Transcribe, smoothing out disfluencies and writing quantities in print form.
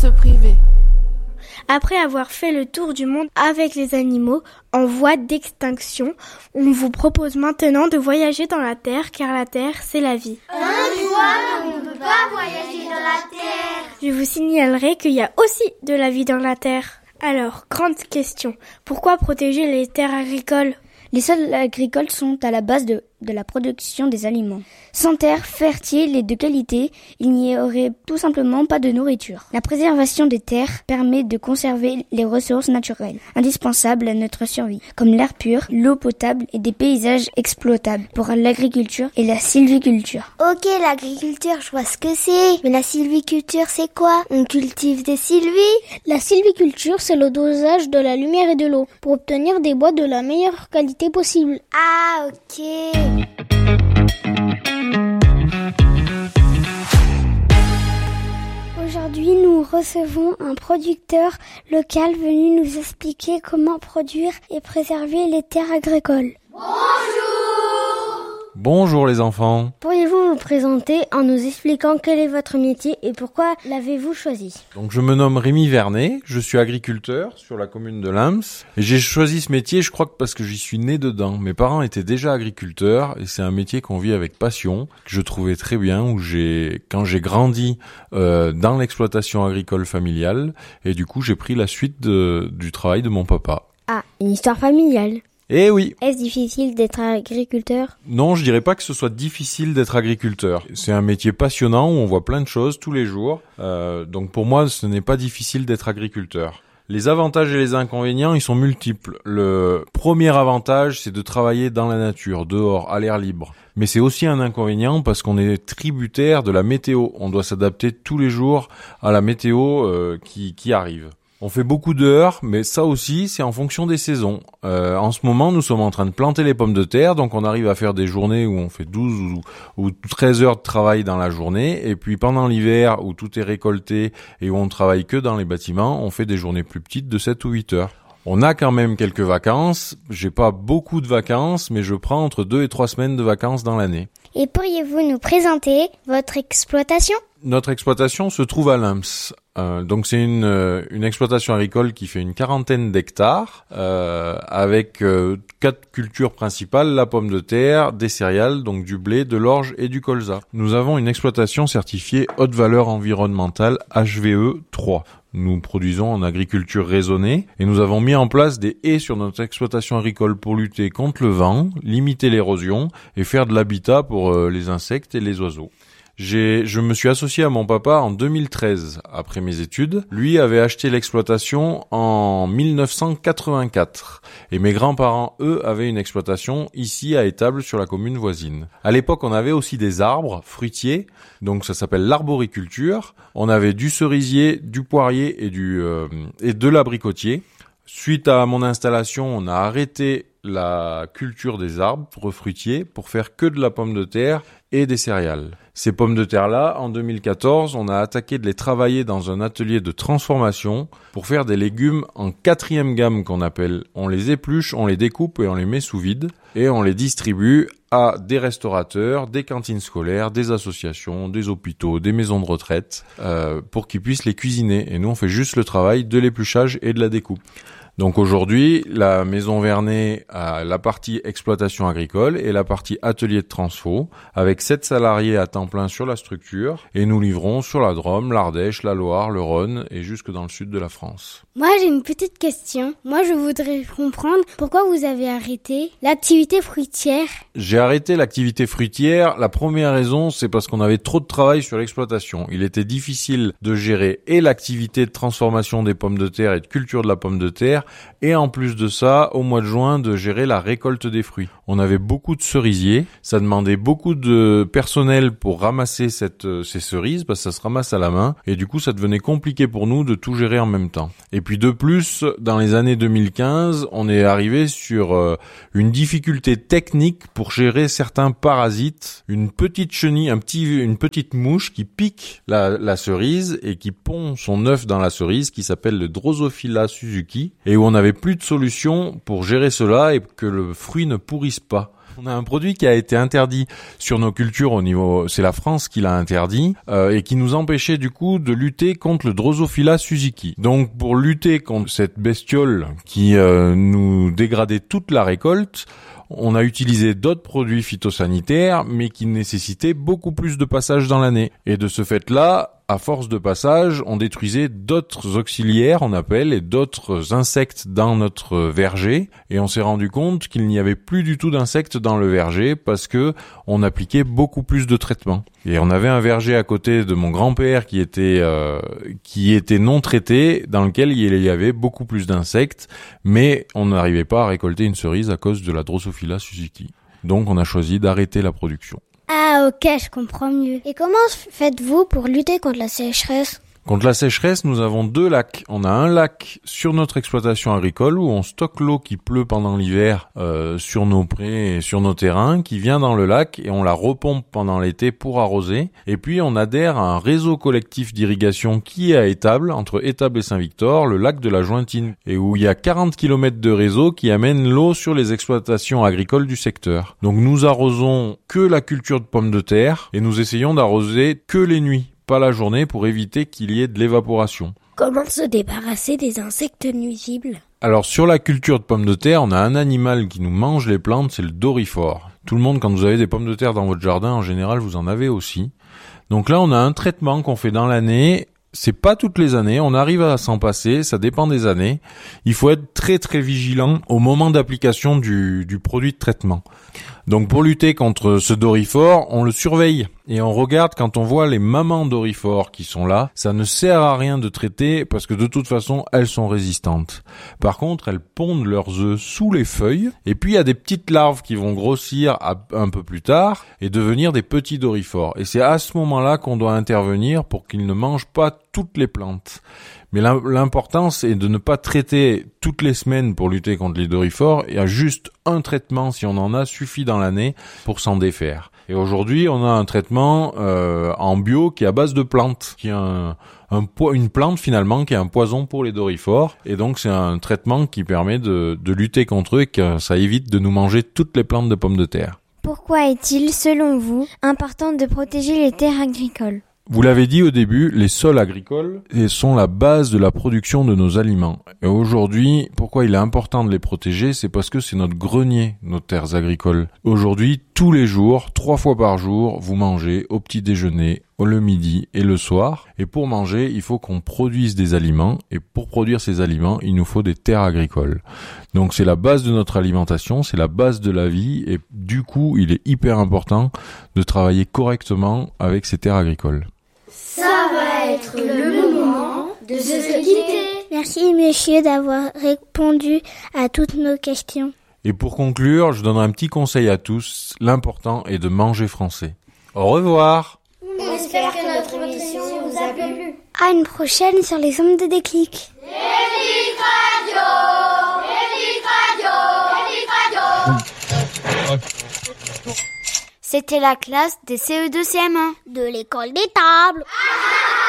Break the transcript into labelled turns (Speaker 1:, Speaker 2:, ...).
Speaker 1: se priver.
Speaker 2: Après avoir fait le tour du monde avec les animaux en voie d'extinction, on vous propose maintenant de voyager dans la Terre, car la Terre, c'est la vie.
Speaker 3: Un jour, on ne peut pas voyager dans la Terre.
Speaker 2: Je vous signalerai qu'il y a aussi de la vie dans la Terre. Alors, grande question, pourquoi protéger les terres agricoles ?
Speaker 4: Les sols agricoles sont à la base de la production des aliments. Sans terres fertiles et de qualité, il n'y aurait tout simplement pas de nourriture. La préservation des terres permet de conserver les ressources naturelles, indispensables à notre survie, comme l'air pur, l'eau potable et des paysages exploitables pour l'agriculture et la sylviculture.
Speaker 3: Ok, l'agriculture, je vois ce que c'est. Mais la sylviculture, c'est quoi? On cultive des sylvies?
Speaker 5: La sylviculture, c'est le dosage de la lumière et de l'eau pour obtenir des bois de la meilleure qualité possible.
Speaker 3: Ah, ok.
Speaker 5: Aujourd'hui, nous recevons un producteur local venu nous expliquer comment produire et préserver les terres agricoles.
Speaker 6: Bonjour les enfants.
Speaker 5: Pourriez-vous vous présenter en nous expliquant quel est votre métier et pourquoi l'avez-vous choisi?
Speaker 6: Donc je me nomme Rémi Vernet, je suis agriculteur sur la commune de Lens. Et j'ai choisi ce métier, je crois que parce que j'y suis né dedans. Mes parents étaient déjà agriculteurs et c'est un métier qu'on vit avec passion, que je trouvais très bien, quand j'ai grandi dans l'exploitation agricole familiale. Et du coup j'ai pris la suite du travail de mon papa.
Speaker 5: Ah, une histoire familiale.
Speaker 6: Eh oui.
Speaker 5: Est-ce difficile d'être agriculteur?
Speaker 6: Non, je dirais pas que ce soit difficile d'être agriculteur. C'est un métier passionnant où on voit plein de choses tous les jours. Donc pour moi, ce n'est pas difficile d'être agriculteur. Les avantages et les inconvénients, ils sont multiples. Le premier avantage, c'est de travailler dans la nature, dehors, à l'air libre. Mais c'est aussi un inconvénient parce qu'on est tributaire de la météo. On doit s'adapter tous les jours à la météo qui arrive. On fait beaucoup d'heures, mais ça aussi, c'est en fonction des saisons. En ce moment, nous sommes en train de planter les pommes de terre, donc on arrive à faire des journées où on fait 12 ou 13 heures de travail dans la journée. Et puis pendant l'hiver, où tout est récolté et où on travaille que dans les bâtiments, on fait des journées plus petites de 7 ou 8 heures. On a quand même quelques vacances. J'ai pas beaucoup de vacances, mais je prends entre 2 et 3 semaines de vacances dans l'année.
Speaker 5: Et pourriez-vous nous présenter votre exploitation?
Speaker 6: Notre exploitation se trouve à Lens. Donc c'est une exploitation agricole qui fait une 40aine d'hectares avec 4 cultures principales, la pomme de terre, des céréales, donc du blé, de l'orge et du colza. Nous avons une exploitation certifiée haute valeur environnementale HVE 3. Nous produisons en agriculture raisonnée et nous avons mis en place des haies sur notre exploitation agricole pour lutter contre le vent, limiter l'érosion et faire de l'habitat pour les insectes et les oiseaux. Je me suis associé à mon papa en 2013, après mes études. Lui avait acheté l'exploitation en 1984. Et mes grands-parents, eux, avaient une exploitation ici à Étable, sur la commune voisine. À l'époque, on avait aussi des arbres fruitiers, donc ça s'appelle l'arboriculture. On avait du cerisier, du poirier et de l'abricotier. Suite à mon installation, on a arrêté la culture des arbres fruitiers pour faire que de la pomme de terre et des céréales. Ces pommes de terre-là, en 2014, on a attaqué de les travailler dans un atelier de transformation pour faire des légumes en 4e gamme qu'on appelle. On les épluche, on les découpe et on les met sous vide et on les distribue à des restaurateurs, des cantines scolaires, des associations, des hôpitaux, des maisons de retraite pour qu'ils puissent les cuisiner. Et nous, on fait juste le travail de l'épluchage et de la découpe. Donc aujourd'hui, la maison Vernet a la partie exploitation agricole et la partie atelier de transfo, avec 7 salariés à temps plein sur la structure, et nous livrons sur la Drôme, l'Ardèche, la Loire, le Rhône et jusque dans le sud de la France.
Speaker 5: Moi, j'ai une petite question. Moi, je voudrais comprendre pourquoi vous avez arrêté l'activité fruitière.
Speaker 6: J'ai arrêté l'activité fruitière. La première raison, c'est parce qu'on avait trop de travail sur l'exploitation. Il était difficile de gérer et l'activité de transformation des pommes de terre et de culture de la pomme de terre, et en plus de ça, au mois de juin, de gérer la récolte des fruits. On avait beaucoup de cerisiers, ça demandait beaucoup de personnel pour ramasser ces cerises, parce que ça se ramasse à la main, et du coup ça devenait compliqué pour nous de tout gérer en même temps. Et puis de plus, dans les années 2015, on est arrivé sur une difficulté technique pour gérer certains parasites, une petite chenille, une petite mouche qui pique la cerise et qui pond son œuf dans la cerise, qui s'appelle le Drosophila suzuki, et où on n'avait plus de solution pour gérer cela et que le fruit ne pourrisse pas. On a un produit qui a été interdit sur nos cultures au niveau, c'est la France qui l'a interdit, et qui nous empêchait du coup de lutter contre le Drosophila suzuki. Donc pour lutter contre cette bestiole qui nous dégradait toute la récolte, on a utilisé d'autres produits phytosanitaires, mais qui nécessitaient beaucoup plus de passages dans l'année. Et de ce fait-là, à force de passage, on détruisait d'autres auxiliaires, on appelle, et d'autres insectes dans notre verger. Et on s'est rendu compte qu'il n'y avait plus du tout d'insectes dans le verger parce que on appliquait beaucoup plus de traitements. Et on avait un verger à côté de mon grand-père qui était non traité, dans lequel il y avait beaucoup plus d'insectes, mais on n'arrivait pas à récolter une cerise à cause de la Drosophila suzuki. Donc on a choisi d'arrêter la production.
Speaker 5: Ah ok, je comprends mieux. Et comment faites-vous pour lutter contre la sécheresse ?
Speaker 6: Contre la sécheresse, nous avons 2 lacs. On a un lac sur notre exploitation agricole où on stocke l'eau qui pleut pendant l'hiver sur nos prés et sur nos terrains, qui vient dans le lac et on la repompe pendant l'été pour arroser. Et puis on adhère à un réseau collectif d'irrigation qui est à Étable, entre Étable et Saint-Victor, le lac de la Jointine, et où il y a 40 km de réseau qui amène l'eau sur les exploitations agricoles du secteur. Donc nous arrosons que la culture de pommes de terre et nous essayons d'arroser que les nuits, pas la journée, pour éviter qu'il y ait de l'évaporation.
Speaker 5: Comment se débarrasser des insectes nuisibles ?
Speaker 6: Alors sur la culture de pommes de terre, on a un animal qui nous mange les plantes, c'est le doryphore. Tout le monde, quand vous avez des pommes de terre dans votre jardin, en général, vous en avez aussi. Donc là, on a un traitement qu'on fait dans l'année. C'est pas toutes les années, on arrive à s'en passer, ça dépend des années. Il faut être très très vigilant au moment d'application du produit de traitement. Donc pour lutter contre ce doryphore, on le surveille et on regarde quand on voit les mamans doryphores qui sont là. Ça ne sert à rien de traiter parce que de toute façon, elles sont résistantes. Par contre, elles pondent leurs œufs sous les feuilles et puis il y a des petites larves qui vont grossir un peu plus tard et devenir des petits doryphores. Et c'est à ce moment-là qu'on doit intervenir pour qu'ils ne mangent pas toutes les plantes. Mais l'important, c'est de ne pas traiter toutes les semaines pour lutter contre les doryphores. Il y a juste un traitement, si on en a, suffit dans l'année pour s'en défaire. Et aujourd'hui, on a un traitement en bio qui est à base de plantes, qui est une plante finalement qui est un poison pour les doryphores. Et donc, c'est un traitement qui permet de lutter contre eux et que ça évite de nous manger toutes les plantes de pommes de terre.
Speaker 5: Pourquoi est-il, selon vous, important de protéger les terres agricoles ?
Speaker 6: Vous l'avez dit au début, les sols agricoles sont la base de la production de nos aliments. Et aujourd'hui, pourquoi il est important de les protéger ? C'est parce que c'est notre grenier, nos terres agricoles. Aujourd'hui, tous les jours, 3 fois par jour, vous mangez au petit déjeuner, le midi et le soir. Et pour manger, il faut qu'on produise des aliments. Et pour produire ces aliments, il nous faut des terres agricoles. Donc c'est la base de notre alimentation, c'est la base de la vie. Et du coup, il est hyper important de travailler correctement avec ces terres agricoles.
Speaker 2: Ça va être le moment de se quitter.
Speaker 5: Merci messieurs d'avoir répondu à toutes nos questions.
Speaker 6: Et pour conclure, je donnerai un petit conseil à tous. L'important est de manger français. Au revoir.
Speaker 2: On espère que notre émission vous a plu.
Speaker 5: À une prochaine sur les ondes de déclic.
Speaker 2: Déclic Radio.
Speaker 3: C'était la classe des CE2 CM1
Speaker 5: de l'école des tables.